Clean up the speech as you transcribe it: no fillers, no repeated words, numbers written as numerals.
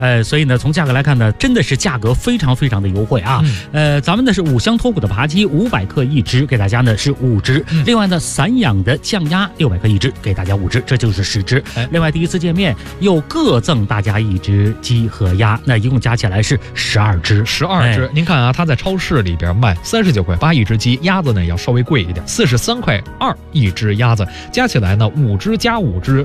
所以呢，从价格来看呢，真的是价格非常非常的优惠啊。咱们呢是五香脱骨的扒鸡500克一只，给大家呢是5只。另外呢，散养的酱鸭600克一只，给大家5只，这就是10只。另外第一次见面又各赠大家1只鸡和鸭，那一共加起来是12只。 12只，您看啊，它在超市里边卖39块8一只鸡，鸭子呢要稍微贵一点，43块2一只鸭子，加起来呢5只加5只